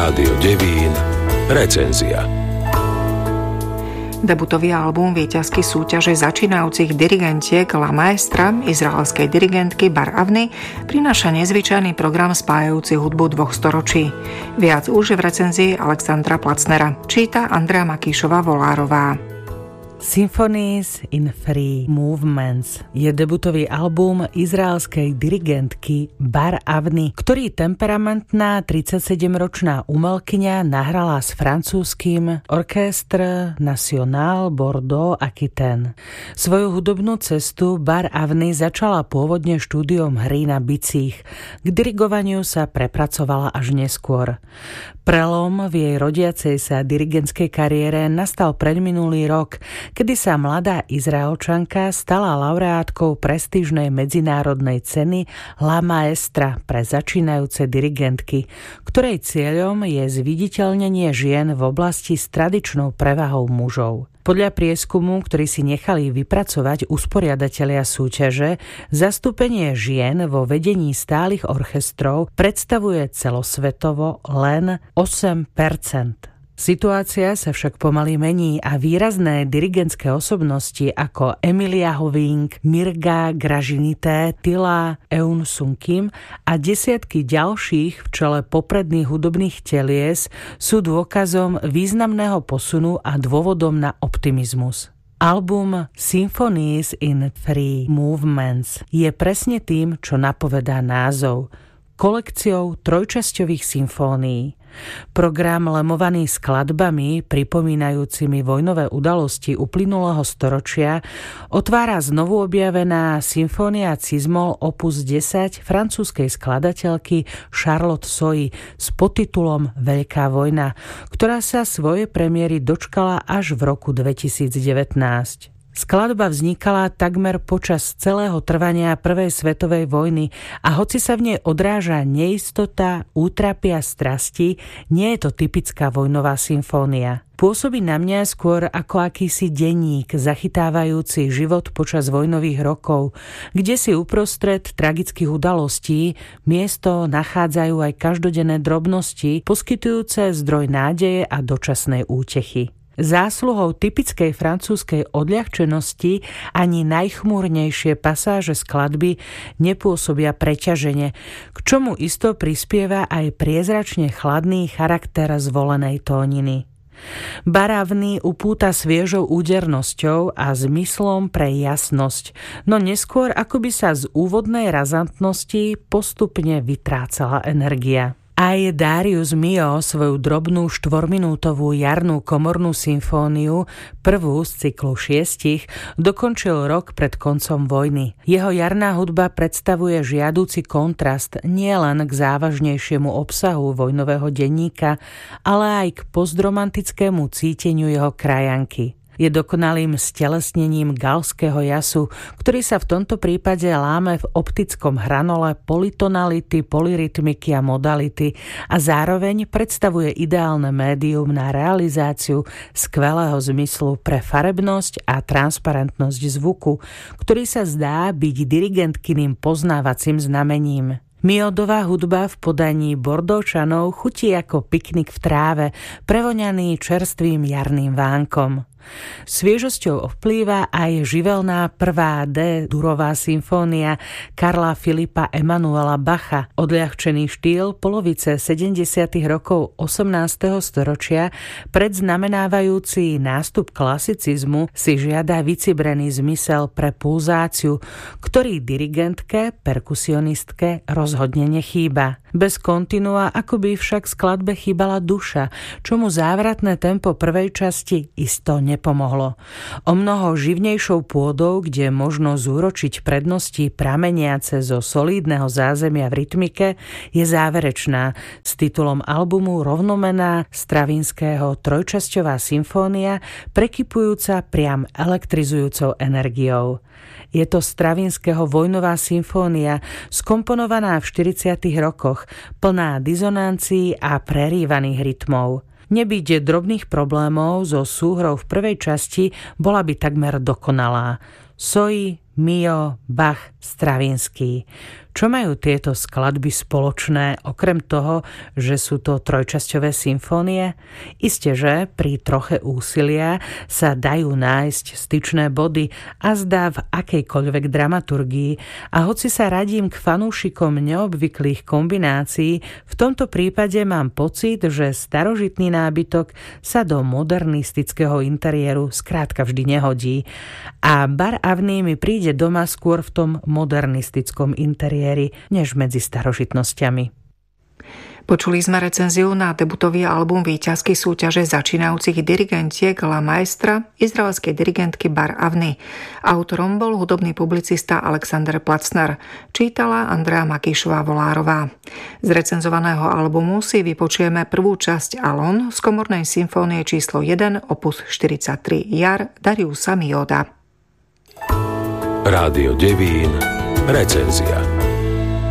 Rádio Devín, recenzia. Debutový album víťazky súťaže začínajúcich dirigentiek La Maestra, izraelskej dirigentky Bar Avni, prináša nezvyčajný program spájajúci hudbu dvoch storočí. Viac už v recenzii Alexandra Placnera. Číta Andrea Makíšová-Volárová. Symphonies in Three Movements je debutový album izraelskej dirigentky Bar Avni, ktorý temperamentná 37-ročná umelkyňa nahrala s francúzskym Orchestre National Bordeaux Aquitaine. Svoju hudobnú cestu Bar Avni začala pôvodne štúdiom hry na bicích. K dirigovaniu sa prepracovala až neskôr. Prelom v jej rodiacej sa dirigentskej kariére nastal predminulý rok, kedy sa mladá Izraelčanka stala laureátkou prestížnej medzinárodnej ceny La Maestra pre začínajúce dirigentky, ktorej cieľom je zviditeľnenie žien v oblasti s tradičnou prevahou mužov. Podľa prieskumu, ktorý si nechali vypracovať usporiadatelia súťaže, zastúpenie žien vo vedení stálych orchestrov predstavuje celosvetovo len 8%. Situácia sa však pomaly mení a výrazné dirigentské osobnosti ako Emilia Hoving, Mirga Gražinité, Tila Eun Sung Kim a desiatky ďalších v čele popredných hudobných telies sú dôkazom významného posunu a dôvodom na optimizmus. Album Symphonies in Three Movements je presne tým, čo napovedá názov, kolekciou trojčasťových symfónií. Program lemovaný skladbami pripomínajúcimi vojnové udalosti uplynulého storočia otvára znovu objavená symfónia Cizmol opus 10 francúzskej skladateľky Charlotte Sohi s podtitulom Veľká vojna, ktorá sa svojej premiéry dočkala až v roku 2019. Skladba vznikala takmer počas celého trvania Prvej svetovej vojny a hoci sa v nej odráža neistota, útrapy a strasti, nie je to typická vojnová symfónia. Pôsobí na mňa skôr ako akýsi denník zachytávajúci život počas vojnových rokov, kde si uprostred tragických udalostí miesto nachádzajú aj každodenné drobnosti, poskytujúce zdroj nádeje a dočasnej útechy. Zásluhou typickej francúzskej odľahčenosti ani najchmúrnejšie pasáže skladby nepôsobia preťažene, k čomu isto prispieva aj priezračne chladný charakter zvolenej tóniny. Bar Avni upúta sviežou údernosťou a zmyslom pre jasnosť, no neskôr akoby sa z úvodnej razantnosti postupne vytrácala energia. Aj Darius Milhaud svoju drobnú 4-minútovú jarnú komornú symfóniu, prvú z cyklu 6, dokončil rok pred koncom vojny. Jeho jarná hudba predstavuje žiaduci kontrast nielen k závažnejšiemu obsahu vojnového denníka, ale aj k postromantickému cíteniu jeho krajanky. Je dokonalým stelesnením galského jasu, ktorý sa v tomto prípade láme v optickom hranole politonality, polyrytmiky a modality a zároveň predstavuje ideálne médium na realizáciu skvelého zmyslu pre farebnosť a transparentnosť zvuku, ktorý sa zdá byť dirigentkyným poznávacím znamením. Milhaudová hudba v podaní Bordeauxčanov chutí ako piknik v tráve, prevoňaný čerstvým jarným vánkom. Sviežosťou ovplýva aj živelná 1. D-durová symfónia Karla Filipa Emanuela Bacha. Odľahčený štýl polovice 70. rokov 18. storočia, predznamenávajúci nástup klasicizmu, si žiada vycibrený zmysel pre pulzáciu, ktorý dirigentke, perkusionistke rozhodne nechýba. Bez kontinua akoby však skladbe chýbala duša, čomu závratné tempo prvej časti isto nepomohlo. O mnoho živnejšou pôdou, kde možno zúročiť prednosti prameniace zo solídneho zázemia v rytmike, je záverečná s titulom albumu rovnomenná Stravinského trojčasťová symfónia, prekypujúca priam elektrizujúcou energiou. Je to Stravinského vojnová symfónia, skomponovaná v 40. rokoch, plná dizonancií a prerývaných rytmov. Nebyť drobných problémov so súhrou v prvej časti, bola by takmer dokonalá. Sohi, Milhaud, Bach, Stravinský. Čo majú tieto skladby spoločné, okrem toho, že sú to trojčasťové symfónie? Isté, že pri troche úsilia sa dajú nájsť styčné body a zdá v akejkoľvek dramaturgii, a hoci sa radím k fanúšikom neobvyklých kombinácií, v tomto prípade mám pocit, že starožitný nábytok sa do modernistického interiéru skrátka vždy nehodí. A Bar Avný mi príde doma skôr v tom modernistickom interiéri, než medzi starožitnosťami. Počuli sme recenziu na debutový album víťazky súťaže začínajúcich dirigentiek La Maestra izraelskej dirigentky Bar Avny. Autorom bol hudobný publicista Alexander Placner. Čítala Andrea Makíšová-Volárová. Z recenzovaného albumu si vypočujeme prvú časť Alon z komornej symfónie číslo 1 opus 43 Jar Dariusa Mijoda. Rádio Devín recenzia.